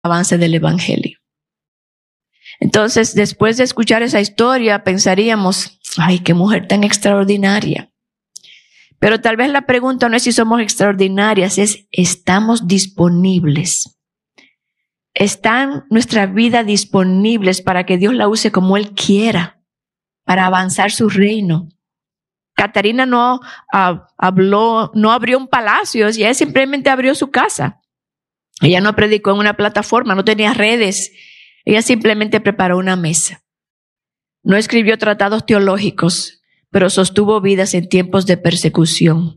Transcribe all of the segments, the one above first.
avance del evangelio. Entonces, después de escuchar esa historia, pensaríamos, ay, qué mujer tan extraordinaria. Pero tal vez la pregunta no es si somos extraordinarias, es, ¿estamos disponibles? ¿Están nuestra vida disponibles para que Dios la use como Él quiera, para avanzar su reino? Catarina no abrió un palacio, ella simplemente abrió su casa. Ella no predicó en una plataforma, no tenía redes. Ella simplemente preparó una mesa. No escribió tratados teológicos, pero sostuvo vidas en tiempos de persecución.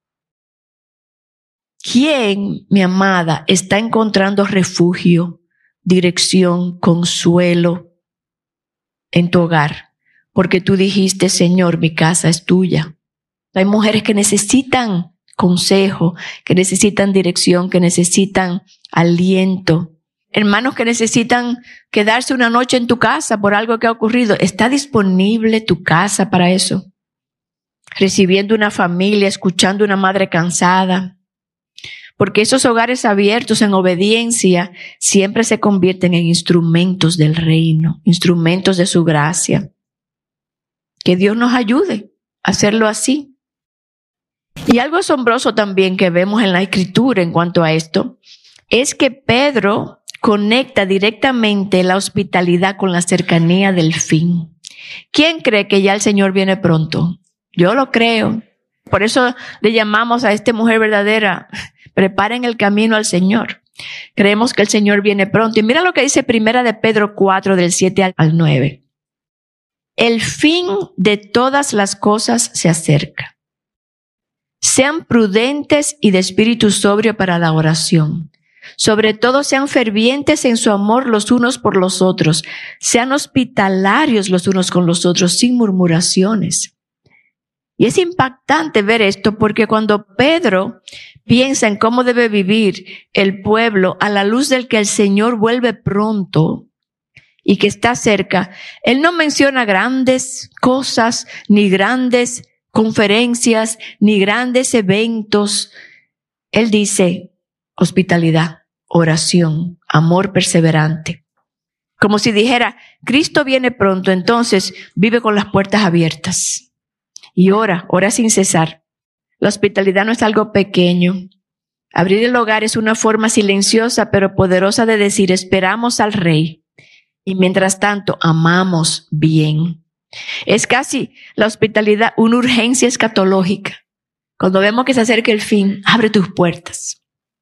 ¿Quién, mi amada, está encontrando refugio, dirección, consuelo en tu hogar? Porque tú dijiste, Señor, mi casa es tuya. Hay mujeres que necesitan consejo, que necesitan dirección, que necesitan aliento. Hermanos que necesitan quedarse una noche en tu casa por algo que ha ocurrido. ¿Está disponible tu casa para eso? Recibiendo una familia, escuchando una madre cansada. Porque esos hogares abiertos en obediencia siempre se convierten en instrumentos del reino, instrumentos de su gracia. Que Dios nos ayude a hacerlo así. Y algo asombroso también que vemos en la Escritura en cuanto a esto, es que Pedro conecta directamente la hospitalidad con la cercanía del fin. ¿Quién cree que ya el Señor viene pronto? Yo lo creo. Por eso le llamamos a esta mujer verdadera, preparen el camino al Señor. Creemos que el Señor viene pronto. Y mira lo que dice Primera de Pedro 4, del 7 al 9. El fin de todas las cosas se acerca. Sean prudentes y de espíritu sobrio para la oración. Sobre todo sean fervientes en su amor los unos por los otros. Sean hospitalarios los unos con los otros sin murmuraciones. Y es impactante ver esto porque cuando Pedro piensa en cómo debe vivir el pueblo a la luz del que el Señor vuelve pronto y que está cerca, él no menciona grandes cosas, ni grandes conferencias, ni grandes eventos. Él dice hospitalidad, oración, amor perseverante. Como si dijera, Cristo viene pronto, entonces vive con las puertas abiertas. Y ora sin cesar. La hospitalidad no es algo pequeño. Abrir el hogar es una forma silenciosa pero poderosa de decir, esperamos al Rey. Y mientras tanto, amamos bien. Es casi la hospitalidad una urgencia escatológica. Cuando vemos que se acerca el fin, abre tus puertas.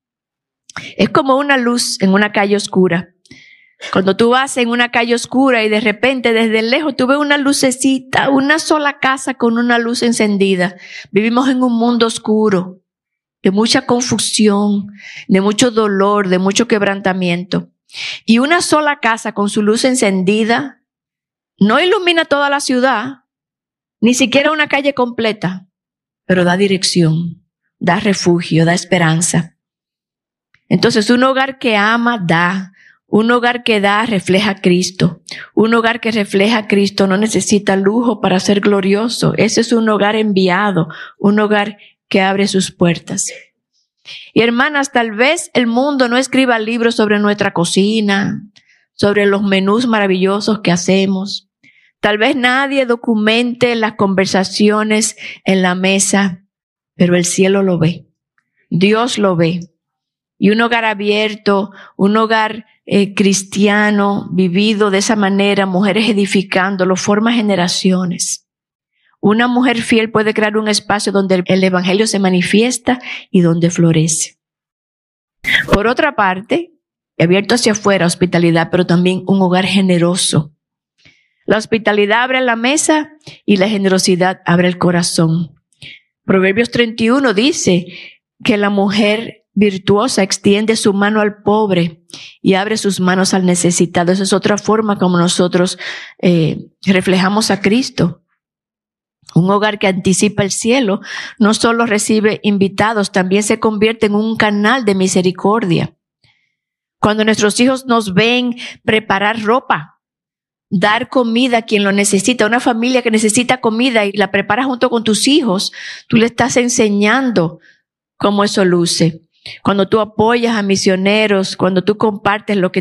Es como una luz en una calle oscura. Cuando tú vas en una calle oscura y de repente desde lejos tú ves una lucecita, una sola casa con una luz encendida. Vivimos en un mundo oscuro, de mucha confusión, de mucho dolor, de mucho quebrantamiento. Y una sola casa con su luz encendida no ilumina toda la ciudad, ni siquiera una calle completa, pero da dirección, da refugio, da esperanza. Entonces un hogar que ama, da. Un hogar que da refleja a Cristo. Un hogar que refleja a Cristo no necesita lujo para ser glorioso. Ese es un hogar enviado, un hogar que abre sus puertas. Y hermanas, tal vez el mundo no escriba libros sobre nuestra cocina, sobre los menús maravillosos que hacemos. Tal vez nadie documente las conversaciones en la mesa, pero el cielo lo ve. Dios lo ve. Y un hogar abierto, un hogar cristiano, vivido de esa manera, mujeres edificando, lo forma generaciones. Una mujer fiel puede crear un espacio donde el evangelio se manifiesta y donde florece. Por otra parte, abierto hacia afuera, hospitalidad, pero también un hogar generoso. La hospitalidad abre la mesa y la generosidad abre el corazón. Proverbios 31 dice que la mujer virtuosa extiende su mano al pobre y abre sus manos al necesitado. Esa es otra forma como nosotros reflejamos a Cristo. Un hogar que anticipa el cielo no solo recibe invitados, también se convierte en un canal de misericordia. Cuando nuestros hijos nos ven preparar ropa, dar comida a quien lo necesita, una familia que necesita comida y la preparas junto con tus hijos, tú le estás enseñando cómo eso luce. Cuando tú apoyas a misioneros, cuando tú compartes lo que